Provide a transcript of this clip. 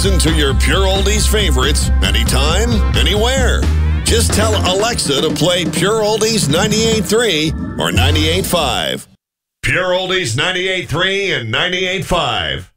Listen to your Pure Oldies favorites anytime, anywhere. Just tell Alexa to play Pure Oldies 98.3 or 98.5. Pure Oldies 98.3 and 98.5.